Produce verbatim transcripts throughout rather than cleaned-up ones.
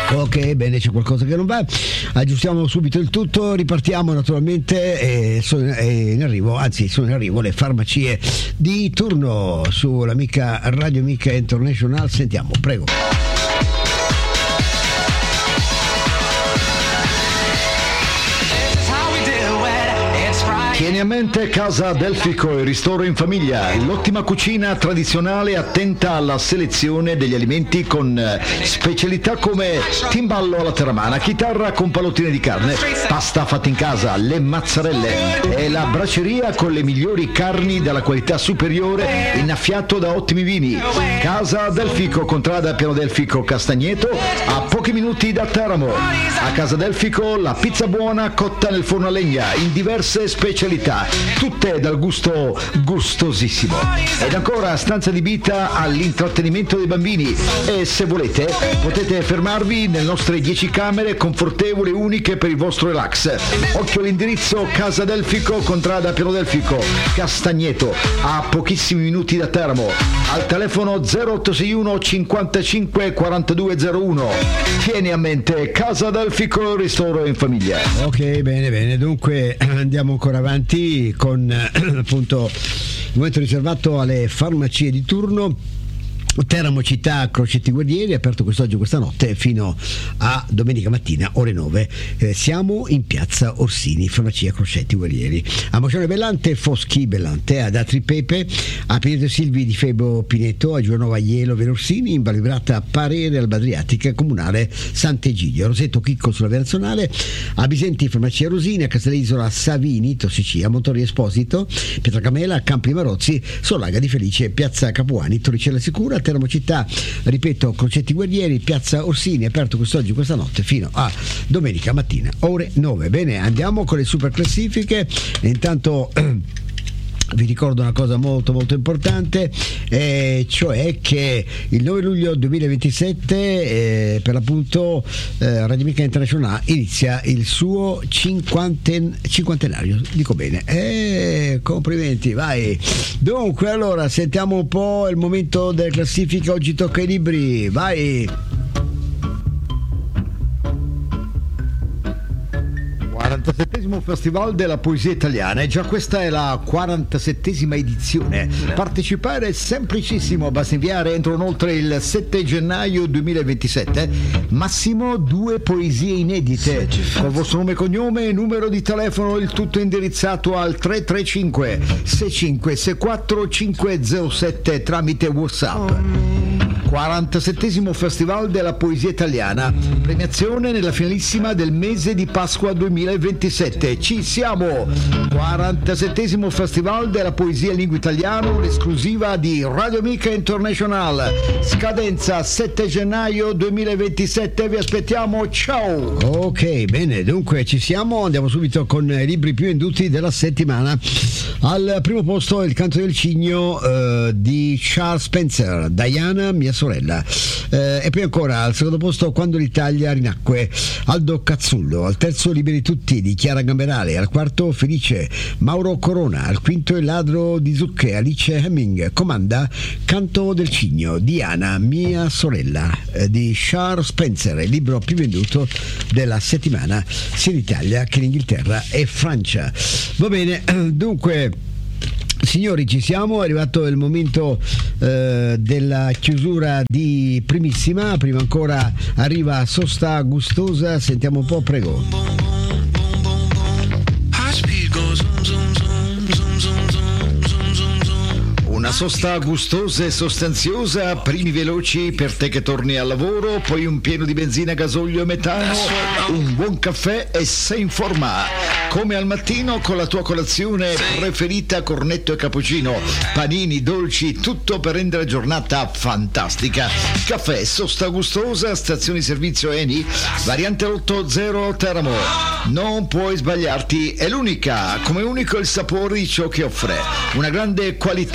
Ok, bene, c'è qualcosa che non va, aggiustiamo subito il tutto, ripartiamo naturalmente e sono in arrivo, anzi sono in arrivo le farmacie di turno sull'amica Radio Amica International. Sentiamo, prego. Tieni a mente Casa Delfico e Ristoro in Famiglia, l'ottima cucina tradizionale attenta alla selezione degli alimenti con specialità come timballo alla terramana, chitarra con pallottine di carne, pasta fatta in casa, le mazzarelle e la braceria con le migliori carni della qualità superiore innaffiato da ottimi vini. Casa Delfico, contrada Piano Delfico Castagneto, a pochi minuti da Teramo. A Casa Delfico la pizza buona cotta nel forno a legna in diverse specialità, tutte dal gusto gustosissimo. Ed ancora stanza di vita all'intrattenimento dei bambini, e se volete potete fermarvi nelle nostre dieci camere confortevoli e uniche per il vostro relax. Occhio all'indirizzo: Casa Delfico, contrada Piano Delfico Castagneto, a pochissimi minuti da Teramo, al telefono zero otto sei uno cinquantacinque quarantadue zero uno. Tieni a mente Casa Delfico, Ristoro in Famiglia. Ok, bene bene, dunque andiamo ancora avanti con appunto il momento riservato alle farmacie di turno. Teramo città, Crocetti Guerrieri, aperto quest'oggi, questa notte fino a domenica mattina ore nove. Eh, siamo in piazza Orsini, farmacia Crocetti Guerrieri. A Moscione Bellante, Foschi Bellante, ad Atri Pepe, a Pineto Silvi di Febo Pineto, a Giovanova Ielo Verorsini, in Valibrata Parere, Alba Adriatica, Comunale Sant'Egidio, a Rosetto Chicco sulla Via Nazionale, a Bisenti farmacia Rosini, a Castellisola Savini, Tossicia, a Montori Esposito, Pietracamela, a Campi Marozzi, Solaga di Felice, piazza Capuani, Torricella Sicura, Teramo città, ripeto, Crocetti Guerrieri, piazza Orsini, aperto quest'oggi, questa notte fino a domenica mattina ore nove. Bene, andiamo con le super classifiche e intanto vi ricordo una cosa molto molto importante, eh, cioè che il nove luglio duemilaventisette eh, per l'appunto eh, Radio Amica International inizia il suo cinquanten- cinquantenario, dico bene, eh, complimenti, vai. Dunque, allora sentiamo un po' il momento delle classifiche, oggi tocca ai libri, vai. quarantasettesimo Festival della Poesia Italiana, e già questa è la quarantasettesima edizione. Partecipare è semplicissimo, basta inviare entro non oltre il sette gennaio duemilaventisette massimo due poesie inedite col vostro nome e cognome e numero di telefono, il tutto indirizzato al tre tre cinque sei cinque sei quattro cinque zero sette tramite WhatsApp. quarantasettesimo Festival della Poesia Italiana, premiazione nella finalissima del mese di Pasqua duemilaventisette. Ci siamo! quarantasettesimo Festival della Poesia in Lingua Italiana, un'esclusiva di Radio Amica International. Scadenza sette gennaio duemilaventisette, vi aspettiamo, ciao! Ok, bene, dunque ci siamo, andiamo subito con i libri più venduti della settimana. Al primo posto Il canto del cigno eh, di Charles Spencer, Diana, mia sorella, eh, e poi ancora al secondo posto Quando l'Italia rinacque, Aldo Cazzullo. Al terzo Liberi tutti di Chiara Gamberale, al quarto Felice, Mauro Corona, al quinto Il ladro di zucche, Alice Hemming. Comanda Canto del cigno, Diana, mia sorella, eh, di Charles Spencer, il libro più venduto della settimana sia in Italia che in Inghilterra e Francia. Va bene, dunque signori, ci siamo, è arrivato il momento eh, della chiusura di Primissima. Prima ancora arriva Sosta Gustosa, sentiamo un po', prego. Una sosta gustosa e sostanziosa, primi veloci per te che torni al lavoro, poi un pieno di benzina, gasolio e metano, un buon caffè e sei in forma. Come al mattino con la tua colazione preferita, cornetto e cappuccino, panini, dolci, tutto per rendere la giornata fantastica. Caffè Sosta Gustosa, stazione di servizio Eni, variante otto zero Teramo. Non puoi sbagliarti, è l'unica, come unico il sapore di ciò che offre. Una grande qualità, per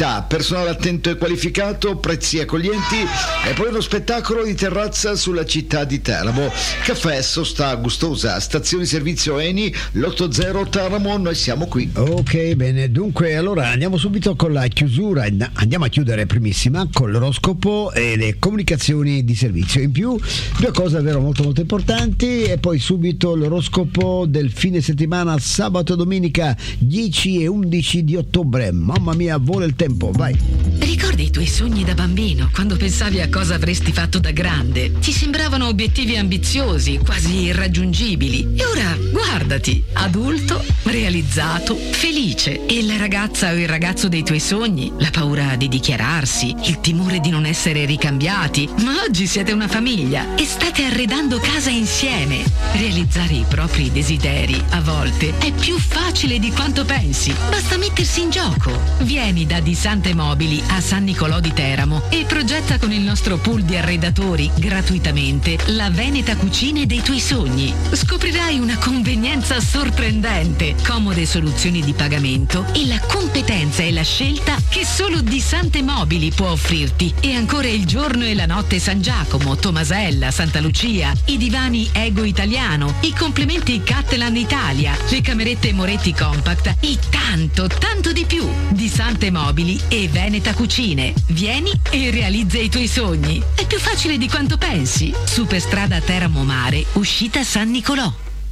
personale attento e qualificato, prezzi accoglienti e poi uno spettacolo di terrazza sulla città di Teramo. Caffè, sosta gustosa, stazione servizio Eni, l'otto zero Teramo, noi siamo qui. Ok, bene, dunque allora andiamo subito con la chiusura, andiamo a chiudere primissima con l'oroscopo e le comunicazioni di servizio. In più due cose davvero molto molto importanti e poi subito l'oroscopo del fine settimana, sabato e domenica dieci e undici di ottobre. Mamma mia, vola il tempo, vai. Ricordi i tuoi sogni da bambino, quando pensavi a cosa avresti fatto da grande? Ti sembravano obiettivi ambiziosi, quasi irraggiungibili. E ora guardati, adulto, realizzato, felice. E la ragazza o il ragazzo dei tuoi sogni? La paura di dichiararsi, il timore di non essere ricambiati. Ma oggi siete una famiglia e state arredando casa insieme. Realizzare i propri desideri, a volte, è più facile di quanto pensi. Basta mettersi in gioco. Vieni da Di Sante Mobili a San Nicolò di Teramo e progetta con il nostro pool di arredatori gratuitamente la Veneta Cucine dei tuoi sogni. Scoprirai una convenienza sorprendente, comode soluzioni di pagamento e la competenza e la scelta che solo Di Sante Mobili può offrirti. E ancora il giorno e la notte San Giacomo, Tomasella, Santa Lucia, i divani Ego Italiano, i complementi Cattelan Italia, le camerette Moretti Compact e tanto, tanto di più. Di Sante Mobili e Veneta Cucine. Vieni e realizza i tuoi sogni. È più facile di quanto pensi. Superstrada Teramo Mare, uscita San Nicolò.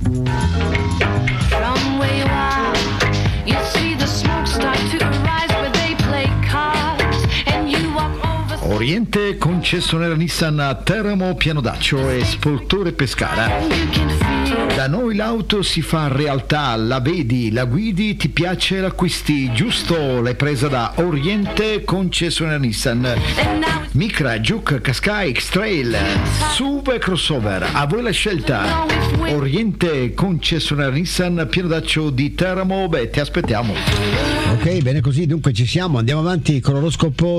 From where you are, you see the smoke start to arise where they play cards and you walk over. Oriente concessionaria Nissan a Teramo, Pianodaccio e Spoltore Pescara. And you can feel. Da noi l'auto si fa realtà, la vedi, la guidi, ti piace, l'acquisti, giusto? L'hai presa da Oriente concessionaria Nissan. And now it's Micra, Juke, Qashqai, X-Trail, S U V e crossover, a voi la scelta. Oriente concessionaria Nissan, Pianodaccio di Teramo, beh, ti aspettiamo. Ok, bene così, dunque ci siamo, andiamo avanti con l'oroscopo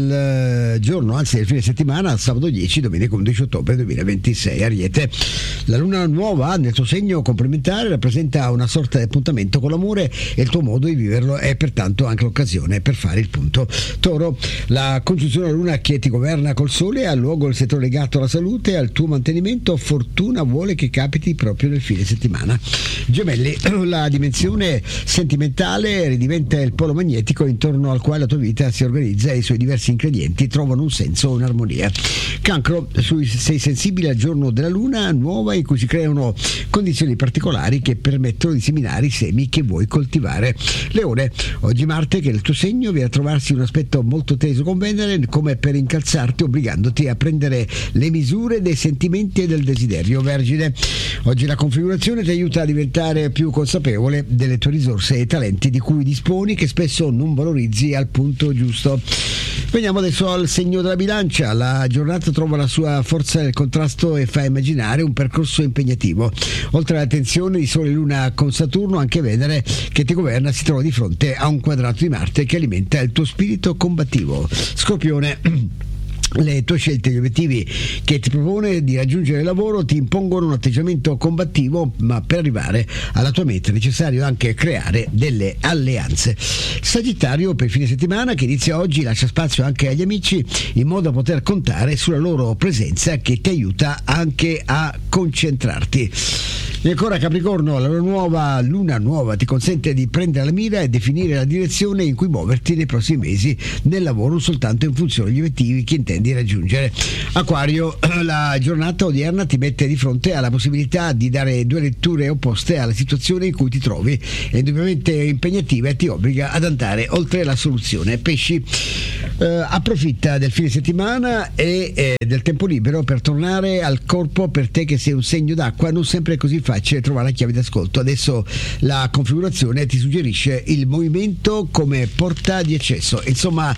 del uh, giorno, anzi del fine settimana, sabato dieci, domenica undici ottobre duemilaventisei. Ariete, la luna nuova nel suo segno complementare rappresenta una sorta di appuntamento con l'amore e il tuo modo di viverlo è pertanto anche l'occasione per fare il punto. Toro, la congiunzione alla luna che ti governa col sole ha luogo il settore legato alla salute e al tuo mantenimento, fortuna vuole che capiti proprio nel fine settimana. Gemelli, la dimensione sentimentale ridiventa il polo magnetico intorno al quale la tua vita si organizza e i suoi diversi ingredienti trovano un senso o un'armonia. Cancro, sei sensibile al giorno della luna nuova in cui si creano condizioni particolari che permettono di seminare i semi che vuoi coltivare. Leone, oggi Marte, che è il tuo segno, viene a trovarsi un aspetto molto teso con Venere, come per incalzarti, obbligandoti a prendere le misure dei sentimenti e del desiderio. Vergine, oggi la configurazione ti aiuta a diventare più consapevole delle tue risorse e talenti di cui disponi, che spesso non valorizzi al punto giusto. Veniamo adesso al segno della Bilancia. La giornata trova la sua forza nel contrasto e fa immaginare un percorso impegnativo. Oltre alla tensione di Sole e Luna con Saturno, anche Venere che ti governa si trova di fronte a un quadrato di Marte che alimenta il tuo spirito combattivo. Scorpione, le tue scelte e gli obiettivi che ti propone di raggiungere il lavoro ti impongono un atteggiamento combattivo, ma per arrivare alla tua meta è necessario anche creare delle alleanze. Sagittario, per il fine settimana che inizia oggi, lascia spazio anche agli amici in modo da poter contare sulla loro presenza che ti aiuta anche a concentrarti. E ancora Capricorno, la nuova luna nuova ti consente di prendere la mira e definire la direzione in cui muoverti nei prossimi mesi nel lavoro, soltanto in funzione degli obiettivi che intendi raggiungere. Acquario, la giornata odierna ti mette di fronte alla possibilità di dare due letture opposte alla situazione in cui ti trovi, è indubbiamente impegnativa e ti obbliga ad andare oltre la soluzione. Pesci, eh, approfitta del fine settimana e eh, del tempo libero per tornare al corpo. Per te che sei un segno d'acqua non sempre è così facile trovare la chiave d'ascolto. Adesso la configurazione ti suggerisce il movimento come porta di accesso. Insomma,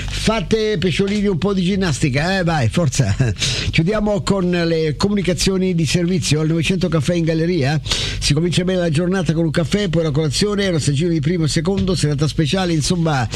fate pesciolini un po' di ginnastica, eh? Vai, forza. Chiudiamo con le comunicazioni di servizio. Al novecento caffè in galleria si comincia bene la giornata con un caffè, poi la colazione, lo stagino di primo e secondo, serata speciale, insomma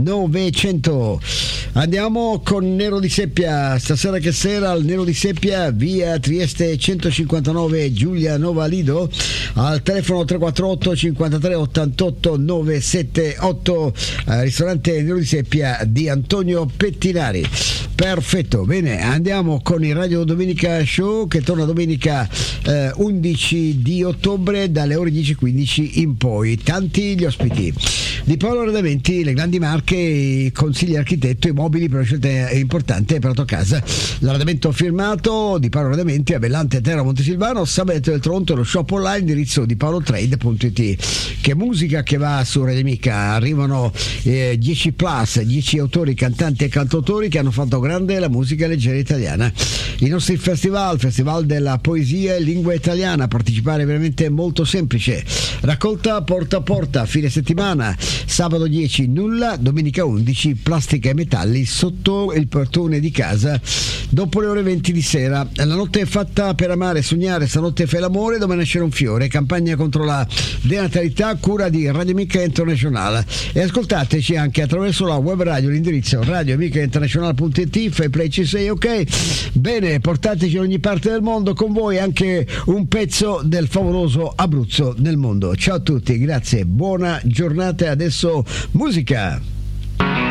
novecento. Andiamo con Nero di Seppia. Stasera che sera al Nero di Seppia, via Trieste centocinquantanove, Giulia Nova Lido, al telefono tre quattro otto cinquantatré ottantotto novecentosettantotto, eh, ristorante Nero di Seppia di Antonio Pettinari. Perfetto, bene, andiamo con il Radio Domenica Show che torna domenica eh, undici di ottobre dalle ore dieci e quindici in poi. Tanti gli ospiti. Di Paolo Arredamenti, le grandi marche, i consigli architetto, i mobili per una scelta importante per la tua casa. L'arredamento firmato di Paolo Arredamenti a Bellante, Terra, Montesilvano, Sabato del Toronto, lo shop online, indirizzo di paolotrade punto it. Che musica che va su Radio Amica, arrivano eh, dieci plus, dieci autori, cantanti e cantautori che hanno fatto grande la musica leggera italiana. I nostri festival, Festival della Poesia e Lingua Italiana, partecipare è veramente molto semplice. Raccolta porta a porta, fine settimana, sabato dieci nulla, domenica undici plastica e metalli sotto il portone di casa dopo le ore venti di sera. La notte è fatta per amare e sognare, stanotte fai l'amore, domani nascerà un fiore, campagna contro la denatalità, cura di Radio Amica Internazionale. E ascoltateci anche attraverso la web radio, l'indirizzo radio amica internazionale punto it, fai play, ci sei, ok? Bene, portateci in ogni parte del mondo con voi anche un pezzo del favoloso Abruzzo nel mondo. Ciao a tutti, grazie, buona giornata e adesso musica.